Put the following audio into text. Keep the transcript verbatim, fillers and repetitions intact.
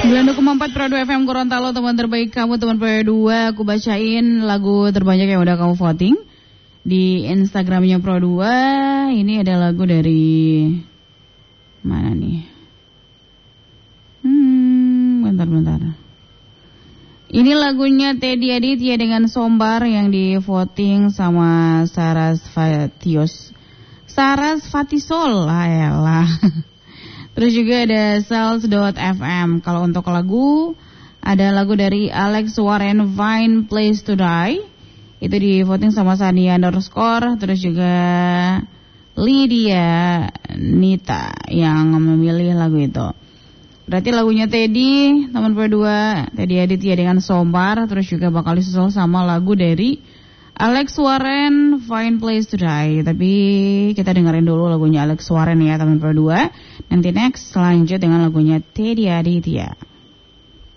sembilan puluh empat Pro dua F M Gorontalo, teman terbaik kamu, teman Pro dua. Aku bacain lagu terbanyak yang udah kamu voting di Instagramnya Pro dua. Ini ada lagu dari mana nih? Hmm, bentar-bentar. Ini lagunya Teddy Aditya dengan Sombar yang di voting sama Saras Fatios. Saras Fatisol lah ya lah. Terus juga ada sales dot f m. Kalau untuk lagu, ada lagu dari Alex Warren, Fine Place to Die. Itu di voting sama Sania underscore. Terus juga Lydia Nita yang memilih lagu itu. Berarti lagunya Teddy, teman berdua, Teddy Aditya dengan Sombar. Terus juga bakal disusul sama lagu dari Alex Warren, Fine Place to Die. Tapi kita dengerin dulu lagunya Alex Warren ya teman berdua. Nanti next lanjut dengan lagunya Teddy Aditya.